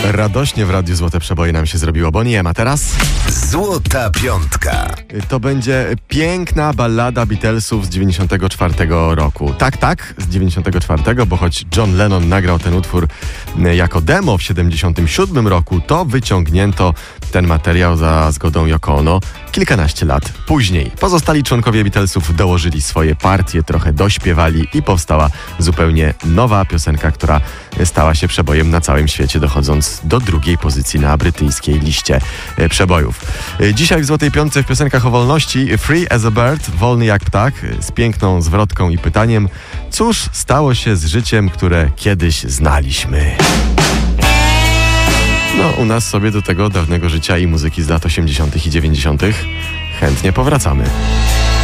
Radośnie w Radiu Złote Przeboje nam się zrobiło. Bonnie M, a teraz? Złota Piątka. To będzie piękna ballada Beatlesów z 94 roku. Tak, z 94, bo choć John Lennon nagrał ten utwór jako demo w 77 roku, to wyciągnięto ten materiał za zgodą Yoko Ono kilkanaście lat później. Pozostali członkowie Beatlesów dołożyli swoje partie, trochę dośpiewali i powstała zupełnie nowa piosenka, która stała się przebojem na całym świecie, dochodząc do drugiej pozycji na brytyjskiej liście przebojów. Dzisiaj w Złotej Piątce w piosenkach o wolności Free as a Bird, wolny jak ptak, z piękną zwrotką i pytaniem: cóż stało się z życiem, które kiedyś znaliśmy? No, u nas sobie do tego dawnego życia i muzyki z lat 80. i 90. chętnie powracamy.